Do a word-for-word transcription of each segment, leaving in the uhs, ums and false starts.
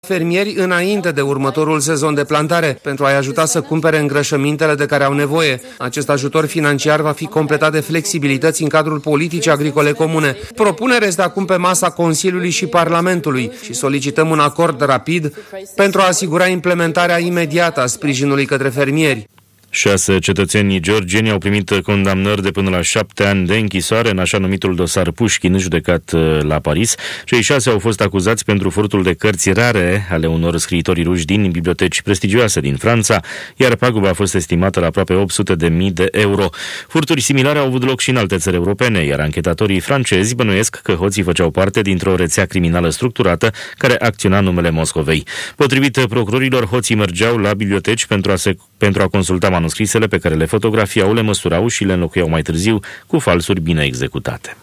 fermieri înainte de următorul sezon de plantare, pentru a-i ajuta să cumpere îngrășămintele de care au nevoie. Acest ajutor financiar va fi completat de flexibilități în cadrul politicii agricole comune. Propunerea este acum pe masa Consiliului și Parlamentului și solicităm un acord rapid pentru a asigura implementarea imediată a sprijinului către fermieri. Șase cetățeni georgieni au primit condamnări de până la șapte ani de închisoare în așa numitul dosar Pușkin, judecat la Paris. Cei șase au fost acuzați pentru furtul de cărți rare ale unor scriitori ruși din biblioteci prestigioase din Franța, iar paguba a fost estimată la aproape opt sute de mii de euro. Furturi similare au avut loc și în alte țări europene, iar anchetatorii francezi bănuiesc că hoții făceau parte dintr-o rețea criminală structurată care acționa în numele Moscovei. Potrivit procurorilor, hoții mergeau la biblioteci pentru a, se, pentru a consulta manuscrisele pe care le fotografiau, le măsurau și le înlocuiau mai târziu cu falsuri bine executate.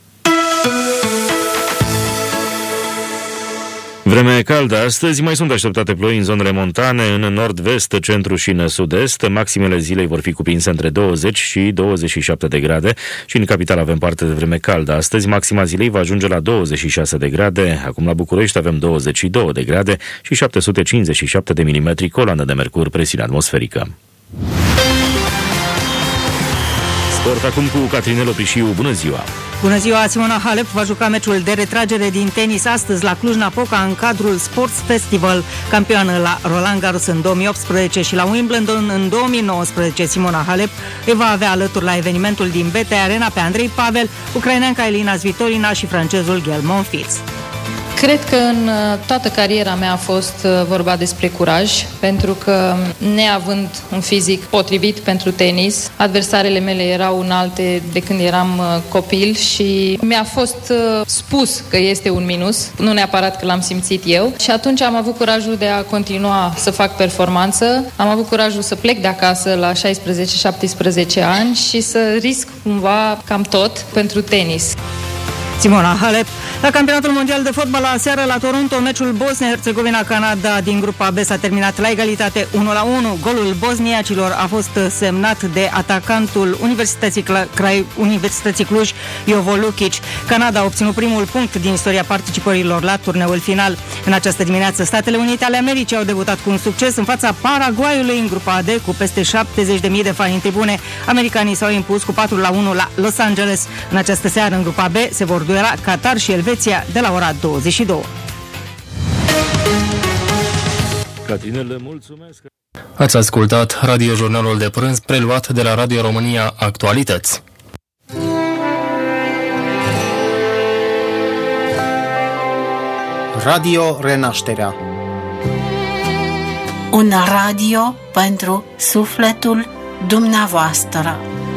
Vreme caldă astăzi, mai sunt așteptate ploi în zonele montane, în nord-vest, centru și în sud-est. Maximele zilei vor fi cuprinse între douăzeci și douăzeci și șapte de grade și în capitală avem parte de vreme caldă. Astăzi, maxima zilei va ajunge la douăzeci și șase de grade. Acum la București avem douăzeci și două de grade și șapte sute cincizeci și șapte de milimetri coloană de mercur, presiune atmosferică. Sport acum cu Catrinel Oprișiu. Bună ziua! Bună ziua! Simona Halep va juca meciul de retragere din tenis astăzi la Cluj-Napoca în cadrul Sports Festival. Campioană la Roland Garros în două mii optsprezece și la Wimbledon în două mii nouăsprezece, Simona Halep îi va avea alături la evenimentul din B T Arena pe Andrei Pavel, ucraineanca Elina Svitolina și francezul Gael Monfils. Cred că în toată cariera mea a fost vorba despre curaj, pentru că neavând un fizic potrivit pentru tenis, adversarele mele erau înalte de când eram copil și mi-a fost spus că este un minus, nu neapărat că l-am simțit eu, și atunci am avut curajul de a continua să fac performanță, am avut curajul să plec de acasă la șaisprezece șaptesprezece ani și să risc cumva cam tot pentru tenis. Simona Halep. La campionatul mondial de fotbal aseară la Toronto, meciul Bosnia-Herzegovina-Canada din grupa B s-a terminat la egalitate unu la unu. Golul bosniacilor a fost semnat de atacantul Universității, Cra- Universității Cluj, Jovo Lukic. Canada a obținut primul punct din istoria participărilor la turneul final. În această dimineață, Statele Unite ale Americii au debutat cu un succes în fața Paraguayului în grupa D cu peste șaptezeci de mii de fani în tribune. Americanii s-au impus cu patru la unu la Los Angeles. În această seară, în grupa B, se vor duela Qatar și Elveția de la ora douăzeci și două. Catrinele, mulțumesc! Ați ascultat radiojurnalul de prânz preluat de la Radio România Actualități. Radio Renașterea. Un radio pentru sufletul dumneavoastră.